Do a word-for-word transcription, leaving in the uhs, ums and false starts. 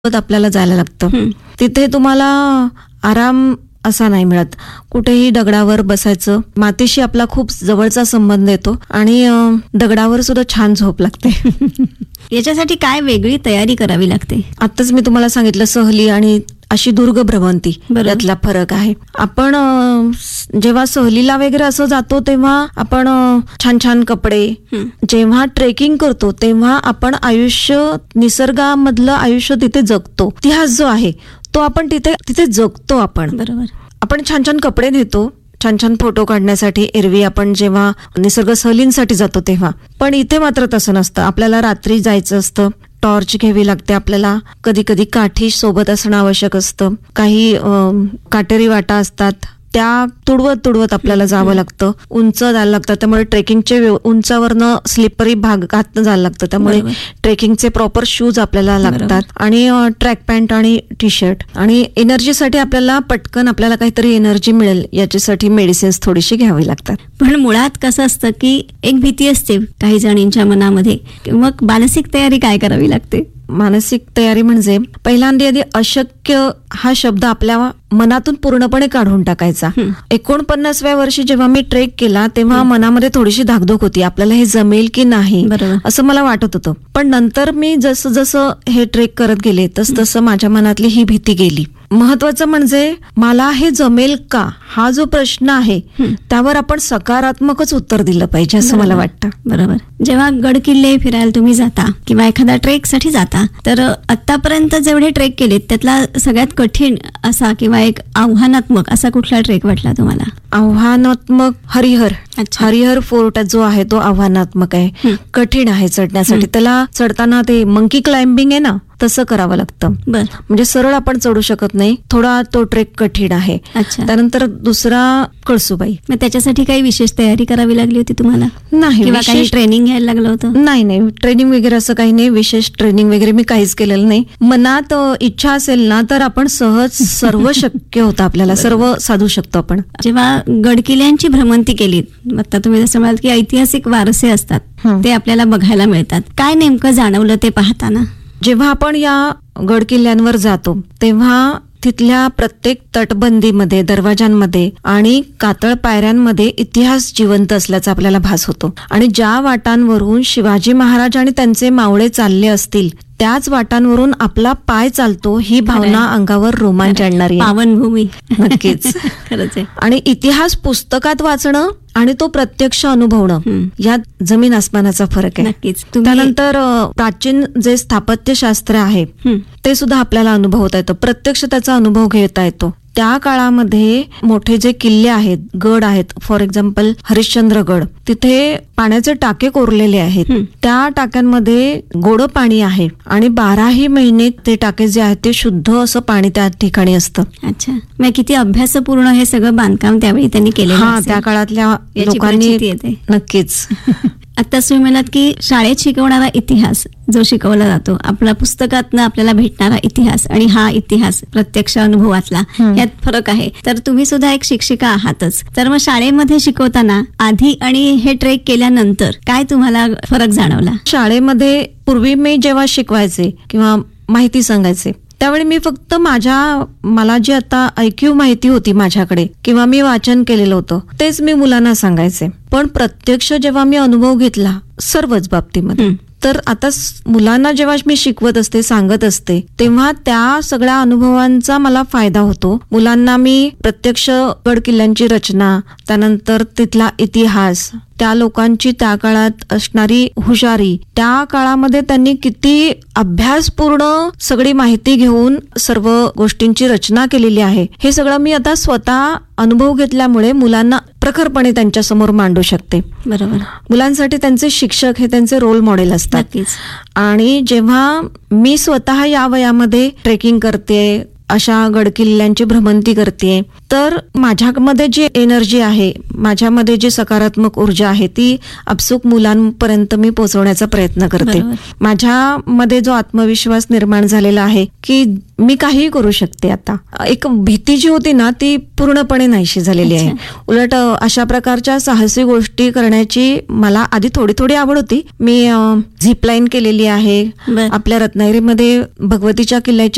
आपल्याला जायला लागतं. तिथे तुम्हाला आराम असा नाही मिळत. कुठेही दगडावर बसायचं, मातीशी आपला खूप जवळचा संबंध येतो आणि दगडावर सुद्धा छान झोप लागते. याच्यासाठी काय वेगळी तयारी करावी लागते? आताच मी तुम्हाला सांगितलं, सहली आणि अशी दुर्ग भ्रमंती यातला फरक आहे. आपण जेव्हा सहलीला वगैरे असं जातो तेव्हा आपण छान छान कपडे, जेव्हा ट्रेकिंग करतो तेव्हा आपण आयुष्य, निसर्गामधलं आयुष्य तिथे जगतो. इतिहास जो आहे तो आपण तिथे तिथे जगतो. आपण बरोबर आपण छान छान कपडे नेतो, छान छान फोटो काढण्यासाठी. एरवी आपण जेव्हा निसर्ग सहलींसाठी जातो तेव्हा. पण इथे मात्र तसं नसतं. आपल्याला रात्री जायचं असतं, टॉर्च घ्यावी लागते आपल्याला, कधी कधी काठी सोबत असणं आवश्यक असतं. काही काटेरी वाटा असतात, त्या तुडवत तुडवत आपल्याला जावं लागतं. उंच जायला लागतं, त्यामुळे ट्रेकिंगचे उंचावरनं स्लिपरी भागात जायला लागतं. त्यामुळे ट्रेकिंगचे प्रॉपर शूज आपल्याला लागतात आणि ट्रॅक पॅन्ट आणि टी शर्ट. आणि एनर्जीसाठी आपल्याला पटकन आपल्याला काहीतरी एनर्जी मिळेल याच्यासाठी मेडिसिन्स थोडीशी घ्यावी लागतात. पण मुळात कसं असतं की एक भीती असते काही जणींच्या मनामध्ये. मग मानसिक तयारी काय करावी लागते? मानसिक तयारी म्हणजे पहिल्यांदा आधी अशक्य हा शब्द आपल्या मनातून पूर्णपणे काढून टाकायचा. एकोणपन्नासव्या वर्षी जेव्हा मी ट्रेक केला तेव्हा मनामध्ये थोडीशी धाकधूक होती, आपल्याला हे जमेल की नाही असं मला वाटत होतं. पण नंतर मी जसं जसं हे ट्रेक करत गेले तस तसं माझ्या मनातली ही भीती गेली. महत्वाचं म्हणजे मला हे जमेल का हा जो प्रश्न आहे त्यावर आपण सकारात्मकच उत्तर दिलं पाहिजे असं मला वाटतं. बरोबर. जेव्हा गड किल्ले फिरायला तुम्ही जाता किंवा एखाद्या ट्रेक साठी जाता तर आतापर्यंत जेवढे ट्रेक केलेत त्यातला सगळ्यात कठीण असा किंवा एक आव्हानात्मक असा कुठला ट्रेक वाटला तुम्हाला? आव्हानात्मक हरिहर. हरिहर फोर्ट जो आहे तो आव्हानात्मक आहे, कठीण आहे चढण्यासाठी. त्याला चढताना ते मंकी क्लाइम्बिंग आहे ना, तसं करावं लागतं. म्हणजे सरळ आपण चढू शकत नाही, थोडा तो ट्रेक कठीण आहे. त्यानंतर दुसरा कळसुबाई. मग त्याच्यासाठी काही विशेष तयारी करावी लागली होती तुम्हाला? नाही. किंवा काही ट्रेनिंग घ्यायला लागलं होतं? नाही नाही, ट्रेनिंग वगैरे असं काही नाही. विशेष ट्रेनिंग वगैरे मी काहीच केलेलं नाही. मनात इच्छा असेल ना तर आपण सहज सर्व शक्य होतं, आपल्याला सर्व साधू शकतो आपण. जेव्हा गडकिल्ल्यांची भ्रमंती केली, आता तुम्ही जसं म्हणाल की ऐतिहासिक वारसे असतात ते आपल्याला बघायला मिळतात, काय नेमकं जाणवलं ते पाहताना? जेव्हा आपण या गड किल्ल्यांवर जातो तेव्हा तिथल्या प्रत्येक तटबंदीमध्ये, दरवाजांमध्ये आणि कातळ पायऱ्यांमध्ये इतिहास जिवंत असल्याचा आपल्याला भास होतो. आणि ज्या वाटांवरून शिवाजी महाराज आणि त्यांचे मावळे चालले असतील त्याच वाटांवरून आपला पाय चालतो, ही भावना अंगावर रोमांच आणणारी आहे. पावनभूमी. नक्कीच. खरंच आहे. आणि इतिहास पुस्तकात वाचणं आणि तो प्रत्यक्ष अनुभवणं यात जमीन आसमानाचा फरक आहे. नक्कीच. त्यानंतर प्राचीन जे स्थापत्यशास्त्र आहे ते सुद्धा आपल्याला अनुभवता येतं, प्रत्यक्ष त्याचा अनुभव घेता येतो. त्या काळामध्ये मोठे जे किल्ले आहेत, गड आहेत, फॉर एक्झाम्पल हरिश्चंद्रगड, तिथे पाण्याचे टाके कोरलेले आहेत. त्या टाक्यांमध्ये गोड पाणी आहे आणि बाराही महिने ते टाके जे आहेत ते शुद्ध असं पाणी त्या ठिकाणी असतं. अच्छा. मग किती अभ्यासपूर्ण हे सगळं बांधकाम त्यावेळी त्यांनी केलं. हा, त्या काळातल्या लोकांनी. नक्कीच. आता तुम्ही म्हणालात की शाळेत शिकवणारा इतिहास जो शिकवला जातो, आपला पुस्तकातनं आपल्याला भेटणारा इतिहास आणि हा इतिहास प्रत्यक्ष अनुभवातला, यात फरक आहे. तर तुम्ही सुद्धा एक शिक्षिका आहातच, तर मग शाळेमध्ये शिकवताना आधी आणि हे ट्रेक केल्यानंतर काय तुम्हाला फरक जाणवला? शाळेमध्ये पूर्वी मी जेव्हा शिकवायचे किंवा माहिती सांगायचे त्यावेळी मी फक्त माझ्या, मला जी आता ऐकीव माहिती होती माझ्याकडे किंवा मी वाचन केलेलं होतं तेच मी मुलांना सांगायचे. पण प्रत्यक्ष जेव्हा मी अनुभव घेतला सर्वच बाबतीमध्ये, तर आता मुलांना जेव्हा मी शिकवत असते, सांगत असते, तेव्हा त्या सगळ्या अनुभवांचा मला फायदा होतो. मुलांना मी प्रत्यक्ष गड किल्ल्यांची रचना, त्यानंतर तिथला इतिहास, त्या लोकांची त्या काळात असणारी हुशारी, त्या काळामध्ये त्यांनी किती अभ्यासपूर्ण सगळी माहिती घेऊन सर्व गोष्टींची रचना केलेली आहे, हे सगळं मी आता स्वतः अनुभव घेतल्यामुळे मुलांना प्रखरपणे त्यांच्या समोर मांडू शकते. बरोबर. मुलांसाठी त्यांचे शिक्षक हे त्यांचे रोल मॉडेल असतात. आणि जेव्हा मी स्वतः या वयामध्ये ट्रेकिंग करते, अशा गडकिल्ल्यांची भ्रमंती करते, तर माझ्यामध्ये जी एनर्जी आहे, माझ्यामध्ये जी सकारात्मक ऊर्जा आहे ती आपसूक मुलांपर्यंत मी पोहोचवण्याचा प्रयत्न करते. माझ्यामध्ये जो आत्मविश्वास निर्माण झालेला आहे की मी काहीही करू शकते. आता एक भीती जी होती ना ती पूर्णपणे नाहीशी झालेली आहे. उलट अशा प्रकारच्या साहसी गोष्टी करण्याची मला आधी थोडी थोडी आवड होती. मी झिपलाईन केलेली आहे. आपल्या रत्नागिरीमध्ये भगवतीच्या किल्ल्याची